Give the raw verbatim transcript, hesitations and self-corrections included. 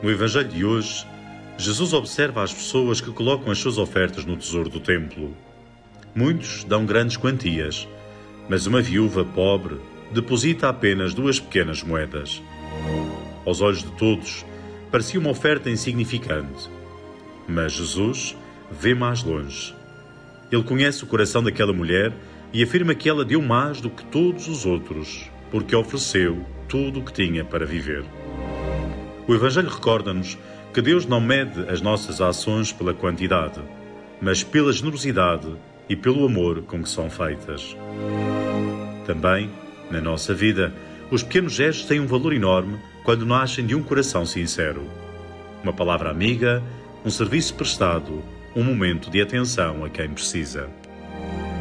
No Evangelho de hoje, Jesus observa as pessoas que colocam as suas ofertas no tesouro do templo. Muitos dão grandes quantias, mas uma viúva pobre deposita apenas duas pequenas moedas. Aos olhos de todos, parecia uma oferta insignificante. Mas Jesus vê mais longe. Ele conhece o coração daquela mulher e afirma que ela deu mais do que todos os outros, porque ofereceu tudo o que tinha para viver. O Evangelho recorda-nos que Deus não mede as nossas ações pela quantidade, mas pela generosidade e pelo amor com que são feitas. Também, na nossa vida, os pequenos gestos têm um valor enorme quando nascem de um coração sincero. Uma palavra amiga, um serviço prestado, um momento de atenção a quem precisa.